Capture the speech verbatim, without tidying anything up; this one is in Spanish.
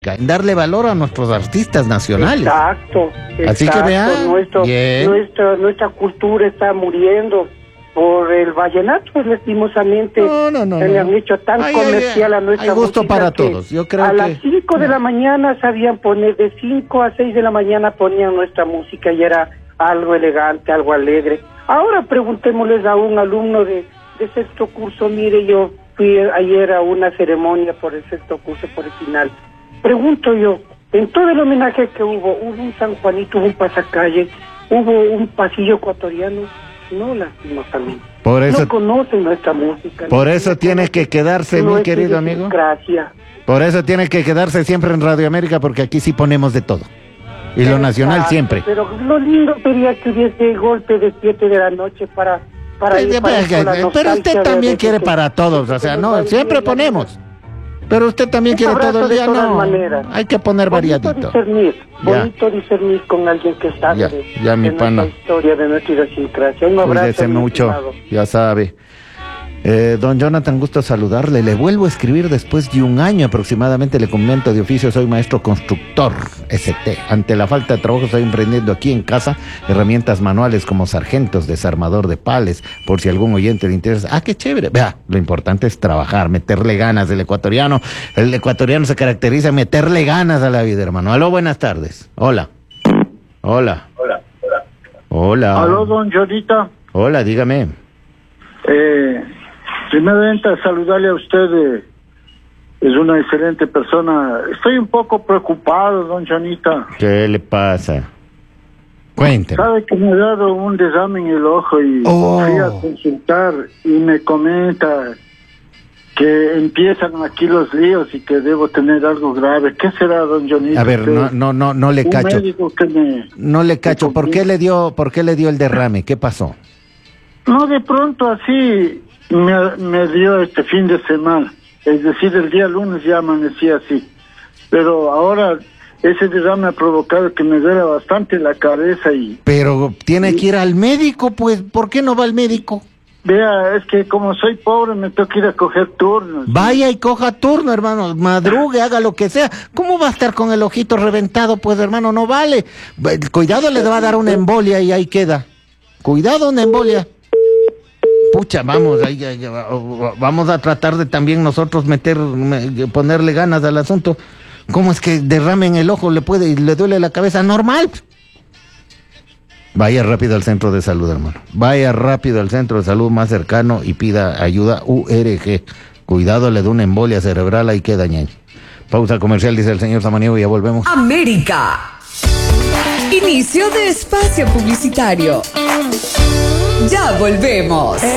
música, en darle valor a nuestros artistas nacionales. Exacto, exacto. Así que vean, Nuestro, nuestra, nuestra cultura está muriendo por el vallenato, pues, lastimosamente. No, no, no. Se le no. han hecho tan Hay, comercial hay, a nuestra hay gusto música para que todos. Yo creo a que las cinco de la mañana sabían poner, de cinco a seis de la mañana ponían nuestra música y era algo elegante, algo alegre. Ahora preguntémosles a un alumno de, de sexto curso, mire, yo fui ayer a una ceremonia por el sexto curso, por el final. Pregunto yo, en todo el homenaje que hubo, hubo un San Juanito, hubo un pasacalle, hubo un pasillo ecuatoriano, no, lastimosamente. Por eso, no conocen nuestra música. Por eso no tiene que quedarse, mi querido amigo. Gracias. Por eso tiene que quedarse siempre en Radio América, porque aquí sí ponemos de todo. Y lo nacional siempre. Pero lo lindo sería que hubiese golpe de siete de la noche para... para, ir, para, para pero usted también de, quiere de, para todos, o sea, no, siempre ponemos. Pero usted también quiere todo el día, no. Maneras. Hay que poner bonito variadito. Discernir, bonito discernir con alguien que sabe ya, de, ya, mi de pana. nuestra historia, de nuestra idiosincrasia. Un abrazo. Cuídese mucho, estimado. Ya sabe. Eh, don Jonathan, gusto saludarle. Le vuelvo a escribir después de un año aproximadamente. Le comento de oficio, soy maestro constructor, S T. Ante la falta de trabajo estoy emprendiendo aquí en casa herramientas manuales como sargentos, desarmador de pales, por si algún oyente le interesa. Ah, qué chévere. Vea, lo importante es trabajar, meterle ganas. El ecuatoriano, el ecuatoriano se caracteriza en meterle ganas a la vida, hermano. Aló, buenas tardes. Hola. Hola. Hola. Hola. Hola. Aló, don Jonita. Hola, dígame. Eh... Primeramente, saludarle a usted, eh, es una excelente persona. Estoy un poco preocupado, don Jonita. ¿Qué le pasa? Cuénteme. Sabe que me ha dado un desame en el ojo y oh. fui a consultar y me comenta que empiezan aquí los líos y que debo tener algo grave. ¿Qué será, don Jonita? A ver, no, no, no, no le un cacho. Médico que me, no le cacho. ¿Por qué le dio, por qué le dio el derrame? ¿Qué pasó? No, de pronto así... Me, me dio este fin de semana, es decir, el día lunes ya amanecí así, pero ahora ese derrame ha provocado que me duela bastante la cabeza y... Pero tiene que ir al médico, pues, ¿por qué no va al médico? Vea, es que como soy pobre me tengo que ir a coger turnos. Vaya y coja turno, hermano, madrugue, haga lo que sea. ¿Cómo va a estar con el ojito reventado? Pues, hermano, no vale. Cuidado, le va a dar una embolia y ahí queda. Cuidado, una embolia. Pucha, vamos, ahí, ahí, vamos a tratar de también nosotros meter, ponerle ganas al asunto. ¿Cómo es que derrame en el ojo le puede y le duele la cabeza? Normal. Vaya rápido al centro de salud, hermano. Vaya rápido al centro de salud más cercano y pida ayuda U R G. Cuidado, le da una embolia cerebral, ahí queda ñaño. Pausa comercial, dice el señor Samaniego, y ya volvemos. América. Inicio de espacio publicitario. Ya volvemos.